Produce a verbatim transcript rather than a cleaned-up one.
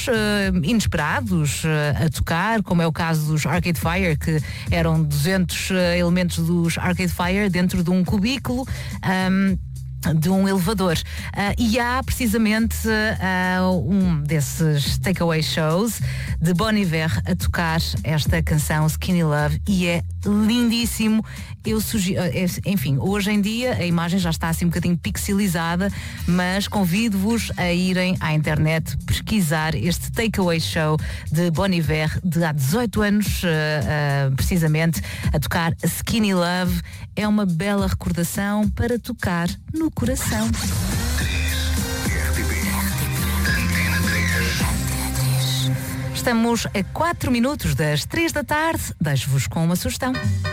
uh, inesperados uh, a tocar, como é o caso dos Arcade Fire, que eram duzentos uh, elementos dos Arcade Fire dentro de um cubículo. Um, de um elevador. Uh, e há precisamente uh, um desses takeaway shows de Bon Iver a tocar esta canção Skinny Love, e é lindíssimo. Eu sugiro, enfim, hoje em dia a imagem já está assim um bocadinho pixelizada, mas convido-vos a irem à internet pesquisar este takeaway show de Bon Iver de há dezoito anos, uh, uh, precisamente, a tocar Skinny Love. É uma bela recordação para tocar no coração. Estamos a quatro minutos das três da tarde. Deixo-vos com uma sugestão.